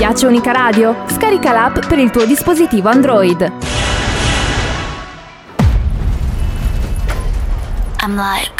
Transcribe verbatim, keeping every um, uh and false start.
piace Unica Radio? Scarica l'app per il tuo dispositivo Android. I'm like